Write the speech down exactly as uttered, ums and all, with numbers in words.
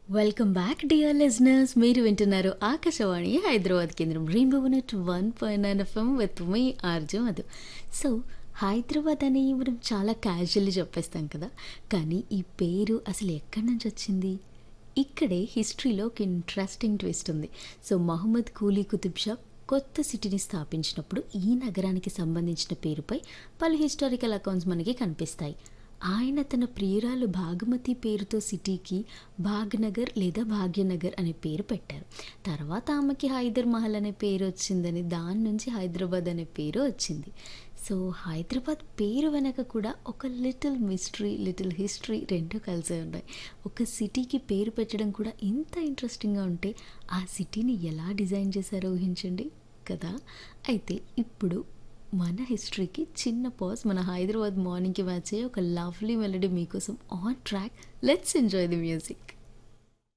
Welcome back dear listeners. మీరు వింటున్నారు ఆకాశవాణి హైదరాబాద్ కేంద్రం rainbow net one point nine FM with me RJ Madhu. So Hyderabad అని మనం చాలా క్యాజువల్లీ చెప్పేస్తాం కదా, కానీ ఈ పేరు అసలు ఎక్కడి నుంచి వచ్చింది? ఇక్కడే హిస్టరీలో ఒక ఇంట్రెస్టింగ్ ట్విస్ట్ ఉంది. సో మహమ్మద్ కూలీ కుతుబ్ షా కొత్త సిటీని స్థాపించినప్పుడు ఈ నగరానికి సంబంధించిన పేరుపై పలు హిస్టారికల్ అకౌంట్స్ మనకి కనిపిస్తాయి. ఆయన తన ప్రియురాలు భాగమతి పేరుతో సిటీకి భాగ్నగర్ లేదా భాగ్యనగర్ అనే పేరు పెట్టారు. తర్వాత ఆమెకి హైదర్ మహల్ అనే పేరు వచ్చిందని దాని నుంచి హైదరాబాద్ అనే పేరు వచ్చింది. సో హైదరాబాద్ పేరు వెనక కూడా ఒక లిటిల్ మిస్టరీ, లిటిల్ హిస్టరీ రెండు కలిసే ఉన్నాయి. ఒక సిటీకి పేరు పెట్టడం కూడా ఇంత ఇంట్రెస్టింగ్గా ఉంటే ఆ సిటీని ఎలా డిజైన్ చేశారో ఊహించండి కదా. అయితే ఇప్పుడు మన హిస్టరీకి చిన్న పాజ్, మన హైదరాబాద్ మార్నింగ్కి మ్యాచ్ అయ్యే ఒక లవ్లీ మెలడీ మీకోసం on track. Let's enjoy the music.